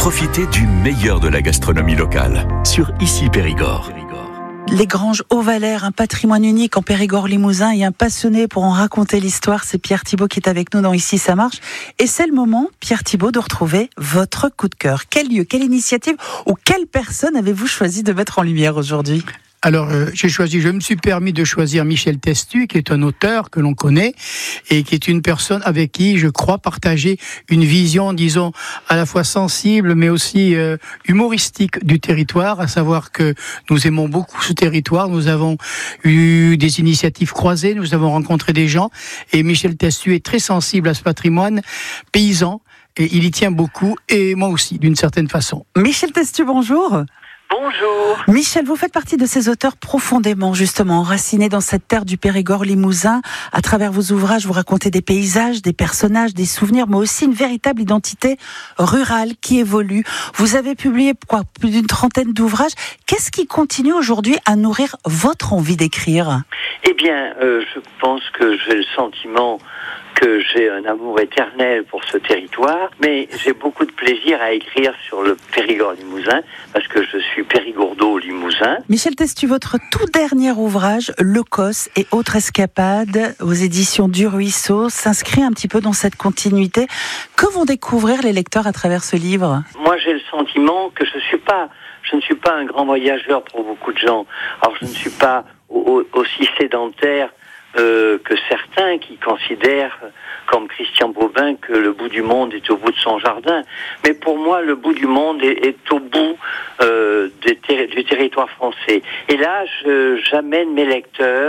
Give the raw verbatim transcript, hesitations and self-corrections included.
Profitez du meilleur de la gastronomie locale sur Ici Périgord. Les Granges au Valais, un patrimoine unique en Périgord-Limousin et un passionné pour en raconter l'histoire, c'est Pierre Thibault qui est avec nous dans Ici ça marche. Et c'est le moment, Pierre Thibault, de retrouver votre coup de cœur. Quel lieu, quelle initiative ou quelle personne avez-vous choisi de mettre en lumière aujourd'hui ? Alors, euh, j'ai choisi, je me suis permis de choisir Michel Testu, qui est un auteur que l'on connaît et qui est une personne avec qui je crois partager une vision, disons, à la fois sensible mais aussi euh, humoristique du territoire, à savoir que nous aimons beaucoup ce territoire, nous avons eu des initiatives croisées, nous avons rencontré des gens et Michel Testu est très sensible à ce patrimoine paysan et il y tient beaucoup et moi aussi, d'une certaine façon. Michel Testu, bonjour. Bonjour. Michel, vous faites partie de ces auteurs profondément, justement, enracinés dans cette terre du Périgord-Limousin. À travers vos ouvrages, vous racontez des paysages, des personnages, des souvenirs, mais aussi une véritable identité rurale qui évolue. Vous avez publié quoi, plus d'une trentaine d'ouvrages. Qu'est-ce qui continue aujourd'hui à nourrir votre envie d'écrire ? Eh bien, euh, je pense que j'ai le sentiment que j'ai un amour éternel pour ce territoire, mais j'ai beaucoup de plaisir à écrire sur le Périgord-Limousin, parce que je suis périgourdo-limousin. Michel Testu, votre tout dernier ouvrage, Le Cos et autres escapades, aux éditions du Ruisseau, s'inscrit un petit peu dans cette continuité. Que vont découvrir les lecteurs à travers ce livre ? Moi, j'ai le sentiment que je suis pas, je ne suis pas un grand voyageur pour beaucoup de gens. Alors, je ne suis pas au, au, aussi sédentaire Euh, que certains qui considèrent, comme Christian Bobin, que le bout du monde est au bout de son jardin. Mais pour moi, le bout du monde est, est au bout euh, des ter- du territoire français. Et là, je, j'amène mes lecteurs